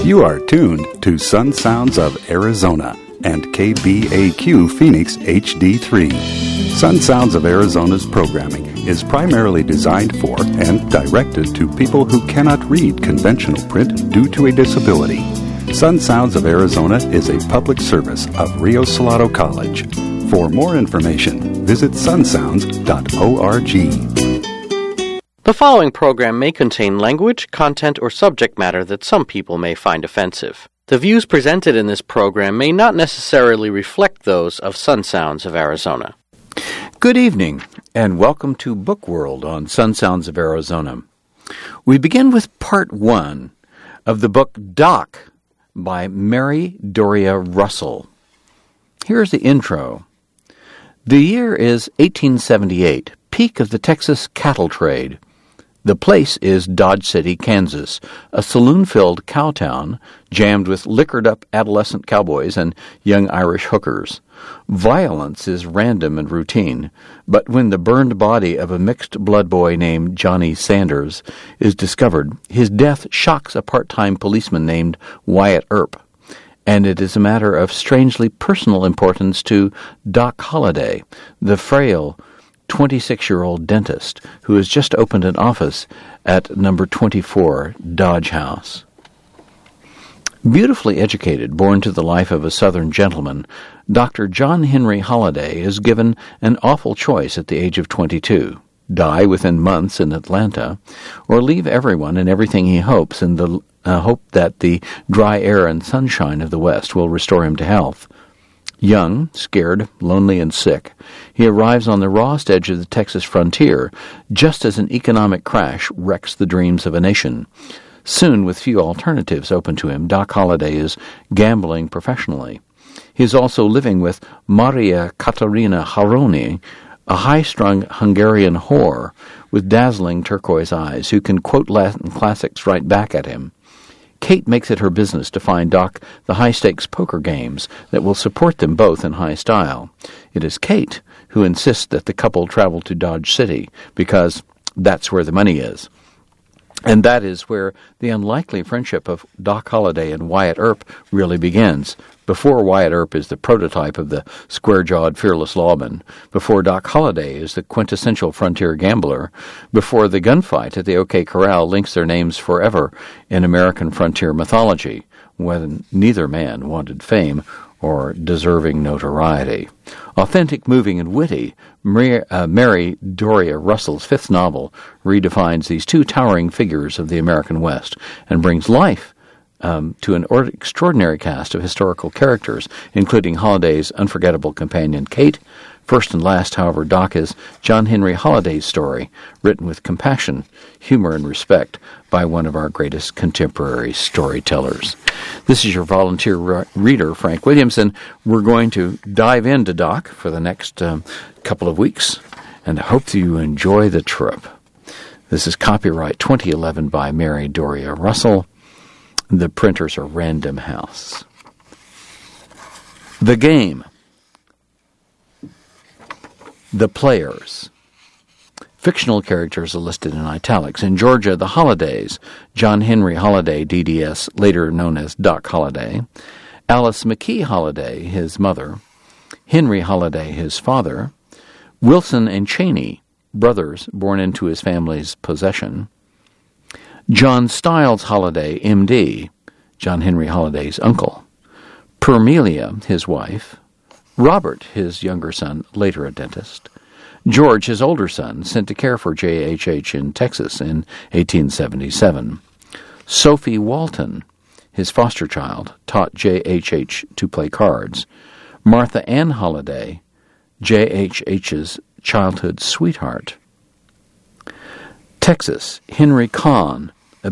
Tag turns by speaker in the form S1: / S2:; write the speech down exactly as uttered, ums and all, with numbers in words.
S1: You are tuned to Sun Sounds of Arizona and K B A Q Phoenix H D three. Sun Sounds of Arizona's programming is primarily designed for and directed to people who cannot read conventional print due to a disability. Sun Sounds of Arizona is a public service of Rio Salado College. For more information, visit sun sounds dot org.
S2: The following program may contain language, content, or subject matter that some people may find offensive. The views presented in this program may not necessarily reflect those of Sun Sounds of Arizona.
S3: Good evening, and welcome to Book World on Sun Sounds of Arizona. We begin with part one of the book Doc by Mary Doria Russell. Here's the intro. The year is eighteen seventy-eight, peak of the Texas cattle trade. The place is Dodge City, Kansas, a saloon-filled cow town jammed with liquored-up adolescent cowboys and young Irish hookers. Violence is random and routine, but when the burned body of a mixed-blood boy named Johnny Sanders is discovered, his death shocks a part-time policeman named Wyatt Earp, and it is a matter of strangely personal importance to Doc Holliday, the frail twenty-six-year-old dentist who has just opened an office at number twenty-four Dodge House. Beautifully educated, born to the life of a Southern gentleman, Doctor John Henry Holliday is given an awful choice at the age of twenty-two. Die within months in Atlanta, or leave everyone and everything he hopes in the uh, hope that the dry air and sunshine of the West will restore him to health. Young, scared, lonely, and sick, he arrives on the rawest edge of the Texas frontier just as an economic crash wrecks the dreams of a nation. Soon, with few alternatives open to him, Doc Holliday is gambling professionally. He is also living with Maria Katarina Haroni, a high-strung Hungarian whore with dazzling turquoise eyes who can quote Latin classics right back at him. Kate makes it her business to find Doc the high-stakes poker games that will support them both in high style. It is Kate who insists that the couple travel to Dodge City because that's where the money is. And that is where the unlikely friendship of Doc Holliday and Wyatt Earp really begins. Before Wyatt Earp is the prototype of the square-jawed, fearless lawman, before Doc Holliday is the quintessential frontier gambler, before the gunfight at the OK Corral links their names forever in American frontier mythology, when neither man wanted fame or deserving notoriety. Authentic, moving, and witty, Mary, uh, Mary Doria Russell's fifth novel redefines these two towering figures of the American West and brings life um, to an or- extraordinary cast of historical characters, including Holliday's unforgettable companion Kate. First and last, however, Doc is John Henry Holliday's story, written with compassion, humor, and respect by one of our greatest contemporary storytellers. This is your volunteer re- reader, Frank Williams, and we're going to dive into Doc for the next um, couple of weeks, and I hope that you enjoy the trip. This is copyright twenty eleven by Mary Doria Russell. The printers are Random House. The Game. The Players. Fictional characters are listed in italics. In Georgia, the Hollidays, John Henry Holliday, D D S, later known as Doc Holliday, Alice McKee Holliday, his mother, Henry Holliday, his father, Wilson and Cheney, brothers born into his family's possession, John Stiles Holliday, M D, John Henry Holliday's uncle, Permelia, his wife, Robert, his younger son, later a dentist, George, his older son, sent to care for J H H in Texas in eighteen seventy-seven, Sophie Walton, his foster child, taught J H H to play cards, Martha Ann Holliday, J H H's childhood sweetheart, Texas, Henry Kahn,